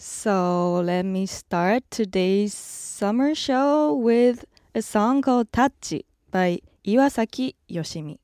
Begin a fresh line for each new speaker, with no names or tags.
So let me start today's summer show with a song called Touch by Iwasaki Yoshimi.